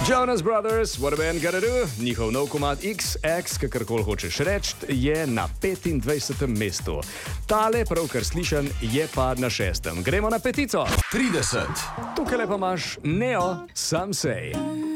Jonas Brothers, What a Man Gotta Do, njihov nov komad XX, kakorkoli hočeš reči, je na 25. mestu. Tale, pravkar slišan, je pa na 6. Gremo na petico. 30. Tukaj pa imaš Neo, Some Say.